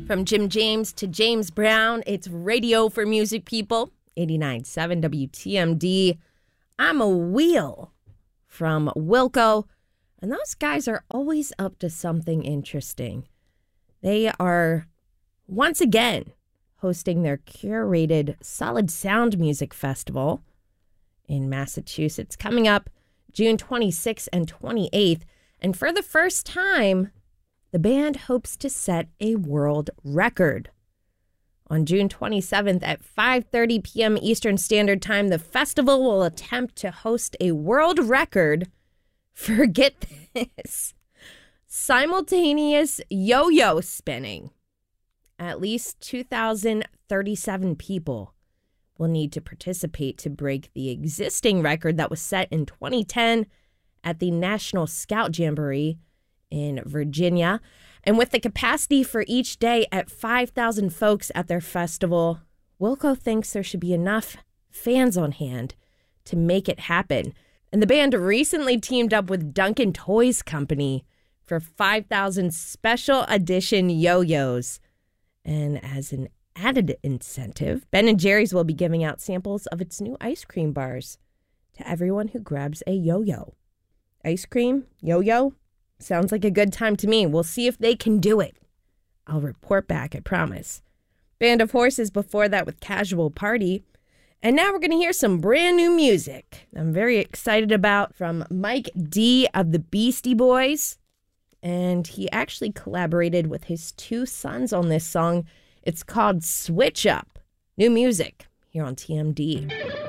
From Jim James to James Brown, it's Radio for Music People, 89.7 WTMD. I'm a Wheel from Wilco, and those guys are always up to something interesting. They are, once again, hosting their curated Solid Sound Music Festival in Massachusetts, coming up June 26th and 28th. And for the first time, the band hopes to set a world record. On June 27th at 5:30 p.m. Eastern Standard Time, the festival will attempt to host a world record for, get this, simultaneous yo-yo spinning. At least 2,037 people will need to participate to break the existing record that was set in 2010 at the National Scout Jamboree in Virginia. And with the capacity for each day at 5,000 folks at their festival, Wilco thinks there should be enough fans on hand to make it happen. And the band recently teamed up with Duncan Toys Company for 5,000 special edition yo-yos. And as an added incentive, Ben & Jerry's will be giving out samples of its new ice cream bars to everyone who grabs a yo-yo. Ice cream, yo-yo, sounds like a good time to me. We'll see if they can do it. I'll report back, I promise. Band of Horses before that with Casual Party. And now we're going to hear some brand new music I'm very excited about from Mike D of the Beastie Boys. And he actually collaborated with his two sons on this song. It's called Switch Up. New music here on TMD.